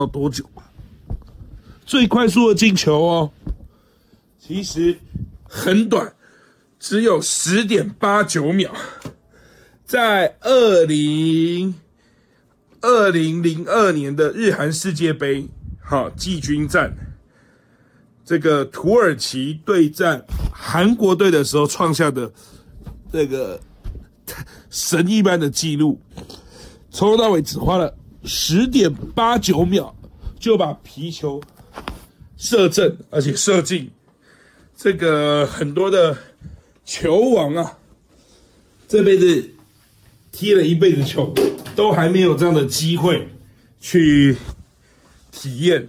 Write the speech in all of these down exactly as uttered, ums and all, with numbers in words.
要多久啊？最快速的进球哦，其实很短，只有十点八九秒，在二零二零零二年的日韩世界杯，好季军战，这个土耳其对战韩国队的时候创下的这个神一般的记录，从头到尾只花了十点八九秒就把皮球射正，而且射进。这个很多的球王啊，这辈子踢了一辈子球，都还没有这样的机会去体验。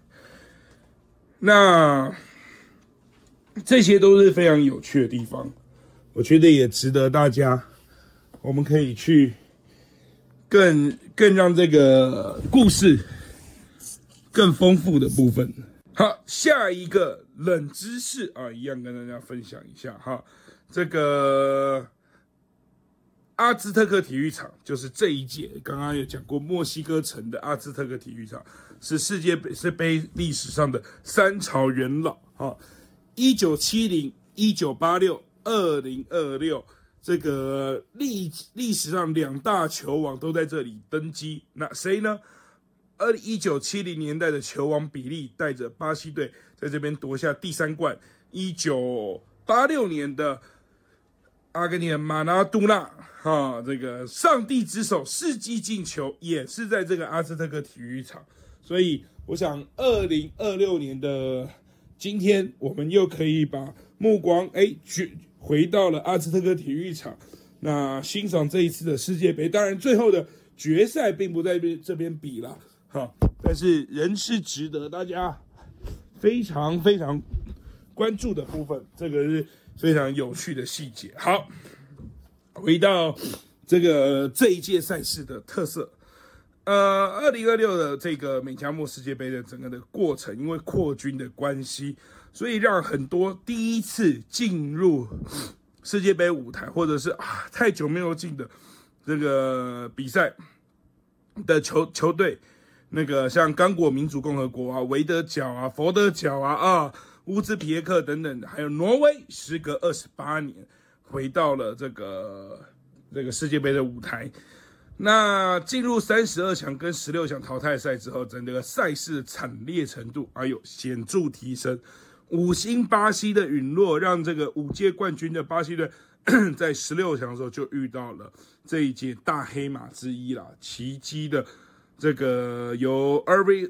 那这些都是非常有趣的地方，我觉得也值得大家，我们可以去更更让这个故事更丰富的部分。好，下一个冷知识啊，一样跟大家分享一下哈。这个阿兹特克体育场就是这一届，刚刚有讲过，墨西哥城的阿兹特克体育场是世界杯历史上的三朝元老哈。一九七零、一九八六、二零二六，这个历历史上两大球王都在这里登基。那谁呢？一九七零年代的球王比利带着巴西队在这边夺下第三冠。一九八六年的阿根廷的马拉多纳，哈，这个上帝之手世纪进球也是在这个阿兹特克体育场。所以，我想二零二六年的今天，我们又可以把目光哎回到了阿兹特克体育场，那欣赏这一次的世界杯。当然，最后的决赛并不在这边比了。好，但是仍是值得大家非常非常关注的部分，这个是非常有趣的细节。好，回到这个这一届赛事的特色，呃，二零二六的这个美加墨世界杯的整个的过程，因为扩军的关系，所以让很多第一次进入世界杯舞台，或者是啊太久没有进的这个比赛的球球队。那个像刚果民主共和国啊、维德角啊、佛得角啊、啊乌兹别克等等，还有挪威，时隔二十八年回到了这个这个世界杯的舞台。那进入三十二强跟十六强淘汰赛之后，整个赛事的惨烈程度还有显著提升。五星巴西的陨落，让这个五届冠军的巴西队在十六强的时候就遇到了这一届大黑马之一啦，奇迹的。这个由 Erling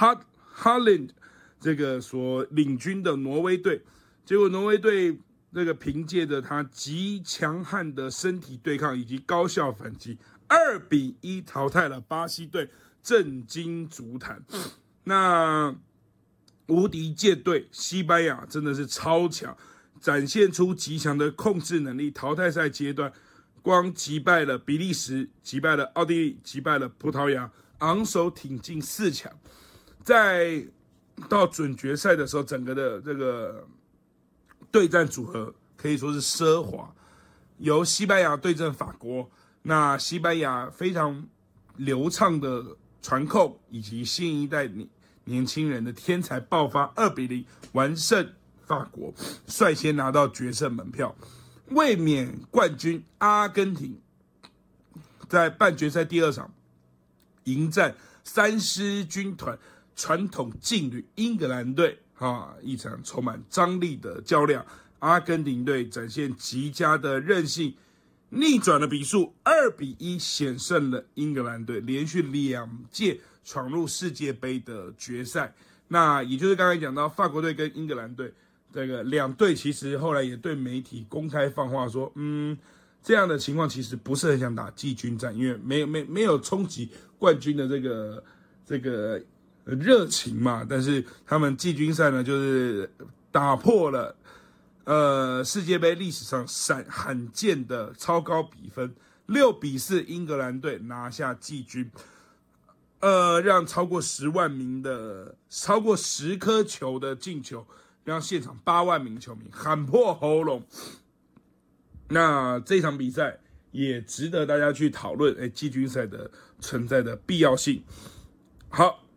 Haaland 这个所领军的挪威队，结果挪威队这个凭借着他极强悍的身体对抗以及高效反击，二比一淘汰了巴西队，震惊足坛。那无敌舰队西班牙真的是超强，展现出极强的控制能力。淘汰赛阶段，光击败了比利时，击败了奥地利，击败了葡萄牙。昂首挺进四强，在到准决赛的时候，整个的这个对战组合可以说是奢华，由西班牙对阵法国，那西班牙非常流畅的传控以及新一代年轻人的天才爆发，二比零完胜法国，率先拿到决胜门票。卫冕冠军阿根廷在半决赛第二场迎战三狮军团传统劲旅英格兰队，啊，一场充满张力的较量。阿根廷队展现极佳的韧性，逆转了比数，二比一险胜了英格兰队，连续两届闯入世界杯的决赛。那也就是刚才讲到法国队跟英格兰队，这个两队其实后来也对媒体公开放话说，嗯。这样的情况其实不是很想打季军战，因为没有没没有冲击冠军的这个这个热情嘛。但是他们季军赛呢，就是打破了呃世界杯历史上罕罕见的超高比分，六比四，英格兰队拿下季军，呃，让超过十万名的超过十颗球的进球，让现场八万名球迷喊破喉咙。那这场比赛也值得大家去讨论，哎，季军赛的存在的必要性。好，